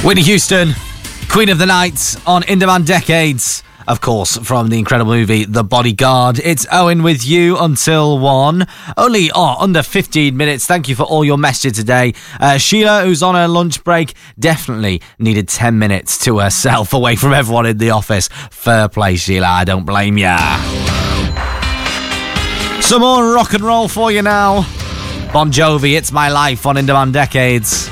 Whitney Houston, Queen of the Night on In Demand Decades. Of course, from the incredible movie The Bodyguard. It's Owen with you until 1. Only under 15 minutes. Thank you for all your messages today. Sheila, who's on her lunch break, definitely needed 10 minutes to herself away from everyone in the office. Fair play, Sheila. I don't blame ya. Some more rock and roll for you now. Bon Jovi, It's My Life on In Demand Decades.